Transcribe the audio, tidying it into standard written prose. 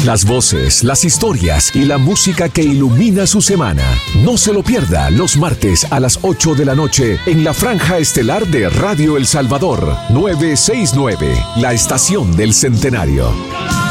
Las voces, las historias y la música que ilumina su semana. No se lo pierda los martes a las 8 de la noche en la franja estelar de Radio El Salvador, 969, la estación del Centenario.